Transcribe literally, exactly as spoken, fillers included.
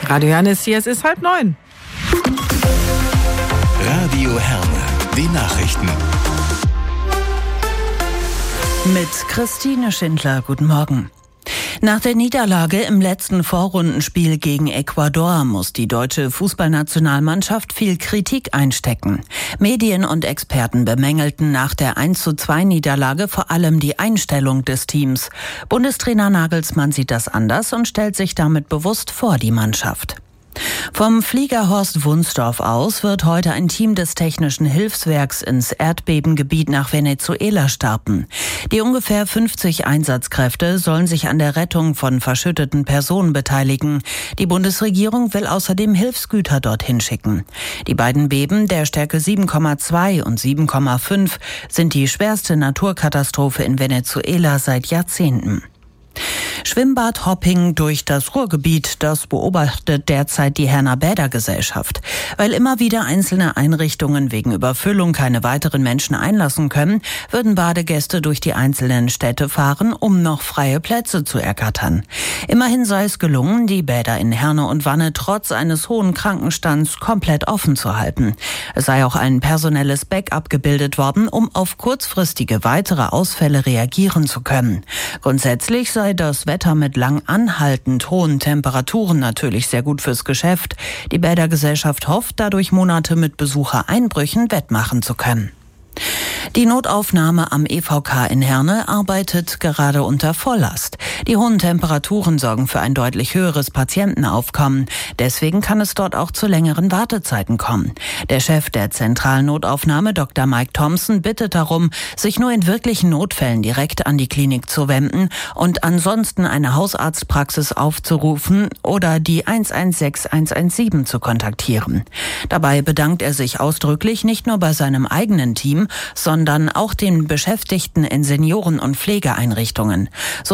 Radio Herne ist hier, es ist halb neun. Radio Herne, die Nachrichten. Mit Christine Schindler, guten Morgen. Nach der Niederlage im letzten Vorrundenspiel gegen Ecuador muss die deutsche Fußballnationalmannschaft viel Kritik einstecken. Medien und Experten bemängelten nach der eins zu zwei Niederlage vor allem die Einstellung des Teams. Bundestrainer Nagelsmann sieht das anders und stellt sich damit bewusst vor die Mannschaft. Vom Flieger Horst Wunsdorf aus wird heute ein Team des Technischen Hilfswerks ins Erdbebengebiet nach Venezuela starten. Die ungefähr fünfzig Einsatzkräfte sollen sich an der Rettung von verschütteten Personen beteiligen. Die Bundesregierung will außerdem Hilfsgüter dorthin schicken. Die beiden Beben der Stärke sieben Komma zwei und sieben Komma fünf sind die schwerste Naturkatastrophe in Venezuela seit Jahrzehnten. Schwimmbadhopping durch das Ruhrgebiet, das beobachtet derzeit die Herner Bädergesellschaft. Weil immer wieder einzelne Einrichtungen wegen Überfüllung keine weiteren Menschen einlassen können, würden Badegäste durch die einzelnen Städte fahren, um noch freie Plätze zu ergattern. Immerhin sei es gelungen, die Bäder in Herne und Wanne trotz eines hohen Krankenstands komplett offen zu halten. Es sei auch ein personelles Backup gebildet worden, um auf kurzfristige weitere Ausfälle reagieren zu können. Grundsätzlich sei das Wetter mit lang anhaltend hohen Temperaturen natürlich sehr gut fürs Geschäft. Die Bädergesellschaft hofft, dadurch Monate mit Besuchereinbrüchen wettmachen zu können. Die Notaufnahme am E V K in Herne arbeitet gerade unter Volllast. Die hohen Temperaturen sorgen für ein deutlich höheres Patientenaufkommen. Deswegen kann es dort auch zu längeren Wartezeiten kommen. Der Chef der zentralen Notaufnahme, Doktor Mike Thompson, bittet darum, sich nur in wirklichen Notfällen direkt an die Klinik zu wenden und ansonsten eine Hausarztpraxis aufzurufen oder die eins eins sechs eins eins sieben zu kontaktieren. Dabei bedankt er sich ausdrücklich nicht nur bei seinem eigenen Team, sondern auch den Beschäftigten in Senioren- und Pflegeeinrichtungen. So